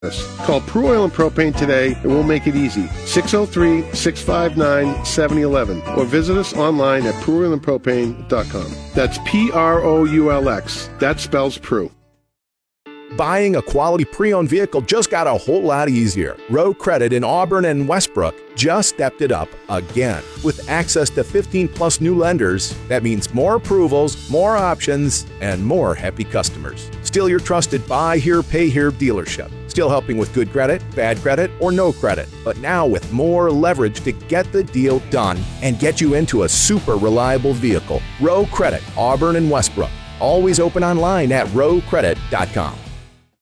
Call Pru Oil and Propane today and we'll make it easy. 603-659-7011 or visit us online at pruoilandpropane.com. That's P-R-O-U-L-X. That spells Pru. Buying a quality pre-owned vehicle just got a whole lot easier. Row Credit in Auburn and Westbrook just stepped it up again. With access to 15-plus new lenders, that means more approvals, more options, and more happy customers. Still your trusted buy here, pay here dealership. Still helping with good credit, bad credit, or no credit, but now with more leverage to get the deal done and get you into a super reliable vehicle. Row Credit, Auburn and Westbrook. Always open online at rowcredit.com.